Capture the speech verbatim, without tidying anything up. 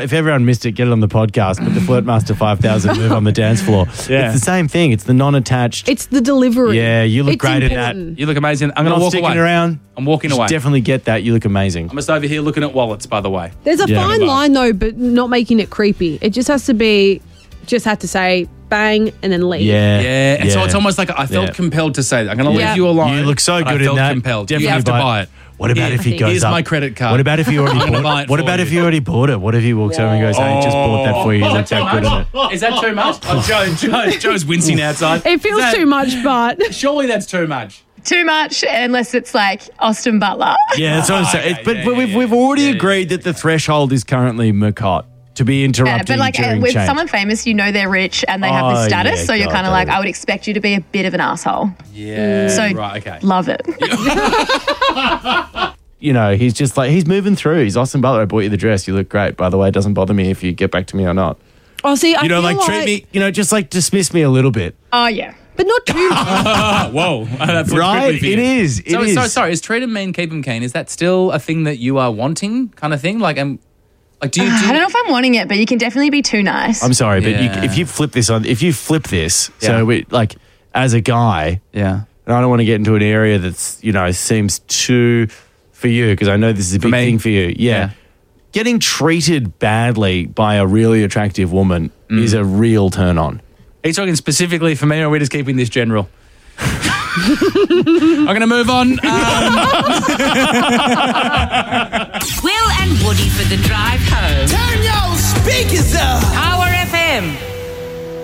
If everyone missed it, get it on the podcast. But the Flirtmaster five thousand move on the dance floor. Yeah. It's the same thing. It's the non-attached. It's the delivery. Yeah, you look It's great at important. that. You look amazing. I'm going Not to walk sticking away. around. I'm walking You should away. definitely get that. You look amazing. I'm just over here looking at wallets, by the way. There's a Yeah. fine line though, but not making it creepy. It just has to be, just had to say bang and then leave. Yeah. Yeah, and so it's almost like I felt Yeah. compelled to say that. I'm going to Yeah. leave you alone. You look so but good I in felt that. compelled. Definitely you have to buy it. buy it. What about Here- if he goes Here's up? my credit card. What about if he already I'm gonna buy bought it What for about you. if he already bought it? What if he walks over and goes, hey, just bought that for you. You look that good in it. Is that too much? Oh, Joe, Joe, Joe's wincing outside. It feels Is that- too much, but Surely that's too much. Too much, unless it's like Austin Butler. Yeah, that's what I'm saying. okay, but yeah, but yeah, we've, yeah. we've already Yeah, yeah, agreed that the threshold is currently Mercot to be Yeah, interrupting but like uh, during with change. someone famous, you know they're rich and they have Oh, the status, yeah, so you're God, kind of like, totally. I would expect you to be a bit of an asshole. Yeah. So right, okay. love it. You know, he's just like, he's moving through. He's Austin Butler. I bought you the dress. You look great. By the way, it doesn't bother me if you get back to me or not. oh, see, I You know, feel like, treat me, you know, just like dismiss me a little bit. Oh yeah. but not too much. Oh, whoa. That flipped Right? quickly for you. It is. It so, is. so, sorry, is treat him mean, keep him keen? Is that still a thing that you are wanting kind of thing? Like, um, like do you... Do I you don't know if I'm wanting it, but you can definitely be too nice. I'm sorry, but Yeah. you, if you flip this on, if you flip this, Yeah. so we, like, as a guy, yeah. and I don't want to get into an area that's, you know, seems too, for you, because I know this is a big me? thing for you. Yeah. Yeah. Getting treated badly by a really attractive woman Mm. is a real turn on. Are you talking specifically for me, or are we just keeping this general? I'm going to move on. Um, Will and Woody for the drive home. Turn your speakers up. Power F M.